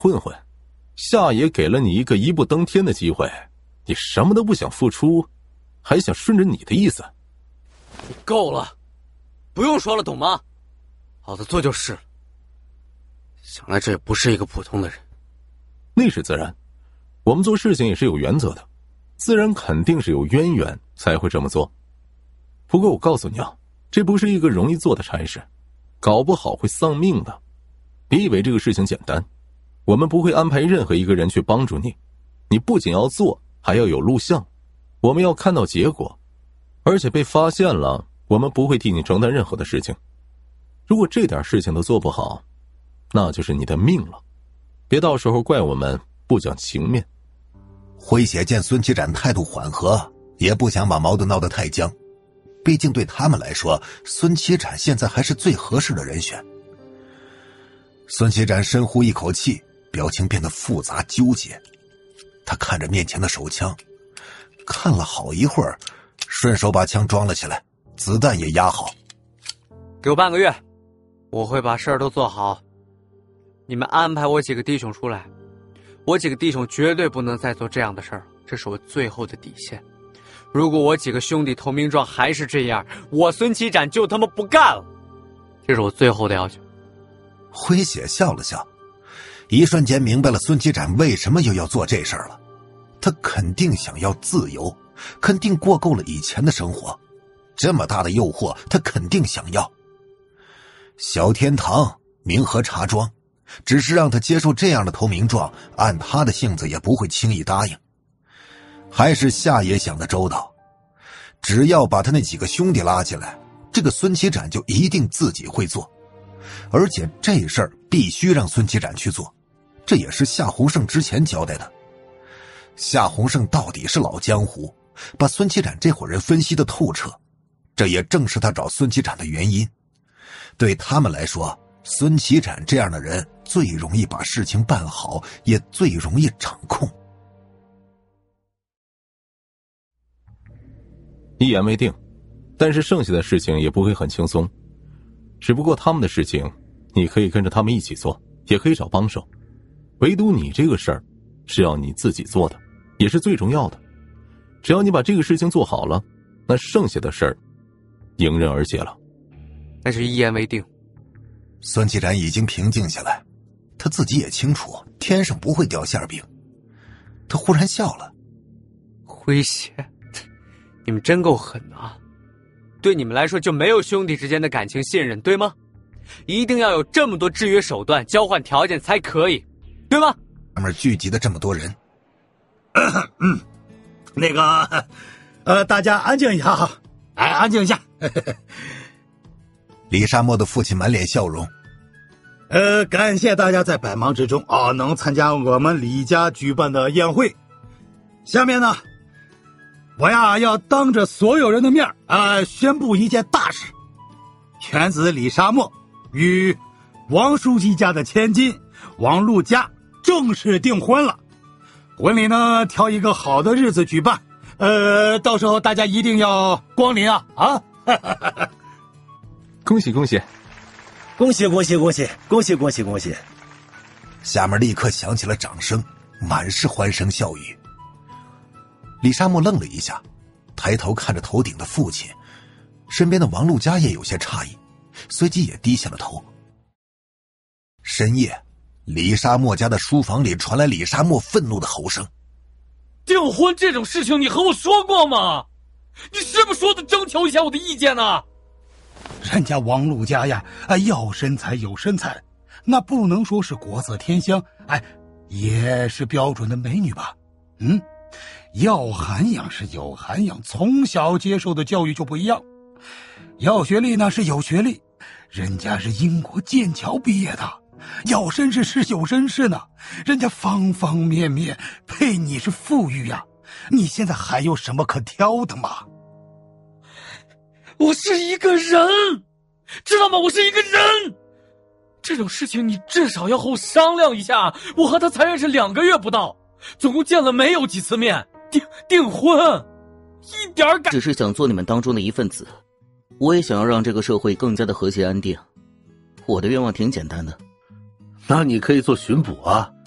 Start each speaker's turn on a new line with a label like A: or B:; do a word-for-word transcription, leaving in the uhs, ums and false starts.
A: 混混，夏爷给了你一个一步登天的机会，你什么都不想付出，还想顺着你的意思。
B: 你够了，不用说了，懂吗？老子做就是了。想来这也不是一个普通的人。
A: 那是自然，我们做事情也是有原则的，自然肯定是有渊源才会这么做。不过我告诉你啊，这不是一个容易做的差事，搞不好会丧命的。别以为这个事情简单，我们不会安排任何一个人去帮助你，你不仅要做，还要有录像，我们要看到结果，而且被发现了，我们不会替你承担任何的事情。如果这点事情都做不好，那就是你的命了，别到时候怪我们不讲情面。
C: 辉血见孙启展态度缓和，也不想把矛盾闹得太僵，毕竟对他们来说，孙启展现在还是最合适的人选。孙启展深呼一口气，表情变得复杂纠结。他看着面前的手枪，看了好一会儿，顺手把枪装了起来，子弹也压好。
B: 给我半个月，我会把事儿都做好。你们安排我几个弟兄出来，我几个弟兄绝对不能再做这样的事儿，这是我最后的底线。如果我几个兄弟投名状还是这样，我孙启展就他妈不干了。这是我最后的要求。
C: 辉血笑了笑，一瞬间明白了孙启展为什么又要做这事儿了。他肯定想要自由，肯定过够了以前的生活，这么大的诱惑他肯定想要。小天堂，明和茶庄，只是让他接受这样的投名状，按他的性子也不会轻易答应。还是夏爷想的周到，只要把他那几个兄弟拉进来，这个孙启展就一定自己会做，而且这事儿必须让孙启展去做，这也是夏洪胜之前交代的。夏洪胜到底是老江湖，把孙启展这伙人分析得透彻，这也正是他找孙启展的原因。对他们来说，孙启展这样的人最容易把事情办好，也最容易掌控。
A: 一言为定，但是剩下的事情也不会很轻松。只不过他们的事情，你可以跟着他们一起做，也可以找帮手。唯独你这个事儿，是要你自己做的，也是最重要的。只要你把这个事情做好了，那剩下的事儿，迎刃而解了。
B: 那是一言为定。
C: 孙启展已经平静下来，他自己也清楚，天上不会掉馅饼。他忽然笑了。
B: 诙谐，你们真够狠的啊！对你们来说就没有兄弟之间的感情信任，对吗？一定要有这么多制约手段、交换条件才可以，对吗？
C: 上面聚集的这么多人，
D: 嗯，那个，呃，大家安静一下哈，哎，安静一下。
C: 李沙漠的父亲满脸笑容。
D: 呃，感谢大家在百忙之中啊，能参加我们李家举办的宴会。下面呢，我呀要当着所有人的面啊、呃，宣布一件大事：犬子李沙漠与王书记家的千金王陆家正式订婚了。婚礼呢，挑一个好的日子举办，呃，到时候大家一定要光临啊啊！
A: 恭喜恭喜，
E: 恭喜恭喜恭喜恭喜恭喜恭喜！
C: 下面立刻响起了掌声，满是欢声笑语。李沙漠愣了一下，抬头看着头顶的父亲，身边的王陆家也有些诧异，随即也低下了头。深夜，李沙漠家的书房里传来李沙漠愤怒的吼声：
B: 订婚这种事情你和我说过吗？你是不是说的征求一下我的意见呢？
D: 人家王陆家呀，啊，要身材有身材，那不能说是国色天香，哎，也是标准的美女吧？嗯，要涵养是有涵养，从小接受的教育就不一样。要学历呢是有学历，人家是英国剑桥毕业的；要绅士是有绅士呢，人家方方面面配你是富裕呀。你现在还有什么可挑的吗？
B: 我是一个人，知道吗？我是一个人。这种事情你至少要和我商量一下。我和他才认识两个月不到，总共见了没有几次面，订订婚，一点感。
F: 只是想做你们当中的一份子，我也想要让这个社会更加的和谐安定。我的愿望挺简单的。
G: 那你可以做巡捕啊，